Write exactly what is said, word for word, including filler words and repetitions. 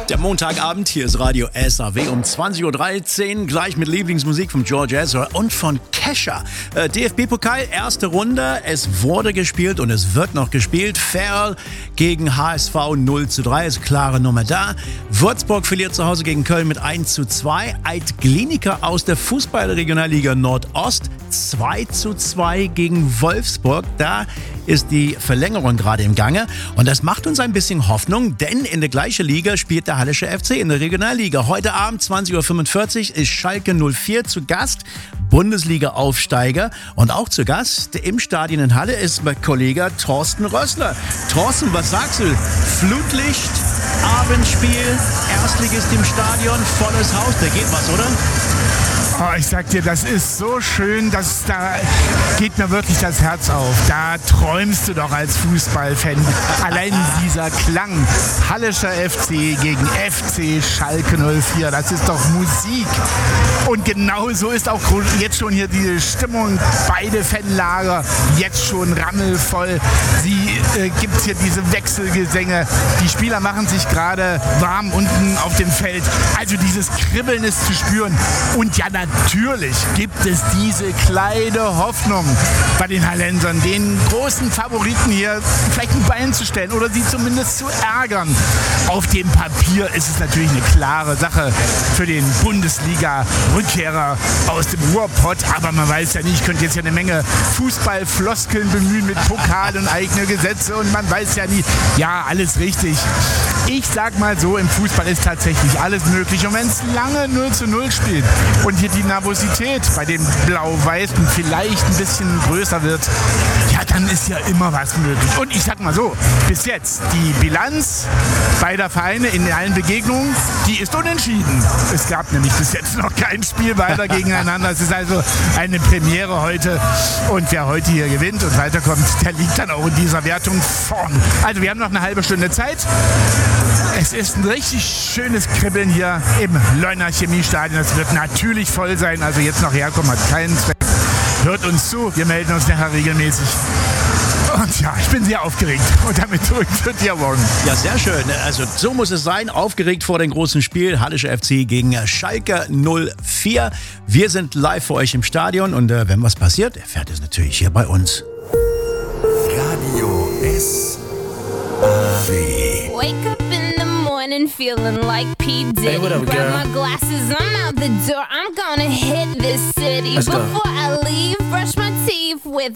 Der Montagabend, hier ist Radio S A W um zwanzig Uhr dreizehn, gleich mit Lieblingsmusik von George Ezra und von Kesha. Äh, D F B-Pokal, erste Runde, es wurde gespielt und es wird noch gespielt. Ferl gegen H S V null zu drei, ist klare Nummer da. Würzburg verliert zu Hause gegen Köln mit eins zu zwei. Eidglienicke aus der Fußball-Regionalliga Nordost zwei zu zwei gegen Wolfsburg. Da ist die Verlängerung gerade im Gange und das macht uns ein bisschen Hoffnung, denn in der gleichen Liga spielt der Hallische F C in der Regionalliga. Heute Abend zwanzig Uhr fünfundvierzig ist Schalke null vier zu Gast, Bundesliga-Aufsteiger, und auch zu Gast im Stadion in Halle ist mein Kollege Thorsten Rössler. Thorsten, was sagst du? Flutlicht, Abendspiel, Erstligist im Stadion, volles Haus, da geht was, oder? Oh, ich sag dir, das ist so schön, dass da geht mir wirklich das Herz auf. Da träumst du doch als Fußballfan. Allein dieser Klang. Hallischer F C gegen F C Schalke null vier. Das ist doch Musik. Und genau so ist auch jetzt schon hier die Stimmung. Beide Fanlager jetzt schon rammelvoll. Sie äh, gibt hier diese Wechselgesänge. Die Spieler machen sich gerade warm unten auf dem Feld. Also dieses Kribbeln ist zu spüren. Und ja, natürlich gibt es diese kleine Hoffnung bei den Hallensern, den großen Favoriten hier vielleicht ein Bein zu stellen oder sie zumindest zu ärgern. Auf dem Papier ist es natürlich eine klare Sache für den Bundesliga-Rückkehrer aus dem Ruhrpott, aber man weiß ja nicht, ich könnte jetzt ja eine Menge Fußballfloskeln bemühen mit Pokal und eigene Gesetze und man weiß ja nie, ja, alles richtig. Ich sag mal so, im Fußball ist tatsächlich alles möglich und wenn es lange null zu null spielt und hier die Nervosität bei den Blau-Weißen vielleicht ein bisschen größer wird, ja, dann ist ja immer was möglich. Und ich sag mal so, bis jetzt, die Bilanz beider Vereine in allen Begegnungen, die ist unentschieden. Es gab nämlich bis jetzt noch kein Spiel weiter gegeneinander. Es ist also eine Premiere heute. Und wer heute hier gewinnt und weiterkommt, der liegt dann auch in dieser Wertung vorn. Also wir haben noch eine halbe Stunde Zeit. Es ist ein richtig schönes Kribbeln hier im Leuner Chemiestadion. Es wird natürlich voll sein, also jetzt noch herkommen hat keinen Zweck. Hört uns zu, wir melden uns nachher regelmäßig. Und ja, ich bin sehr aufgeregt und damit drückt für dir morgen. Ja, sehr schön. Also so muss es sein. Aufgeregt vor dem großen Spiel. Hallische F C gegen Schalke null vier. Wir sind live für euch im Stadion und äh, wenn was passiert, erfährt es natürlich hier bei uns. Radio S A W. Wake up in the morning feeling like P. Diddy. Hey, what up, Grab girl? my glasses, I'm out the door. I'm gonna hit this city. Let's go. Before I leave, brush my teeth with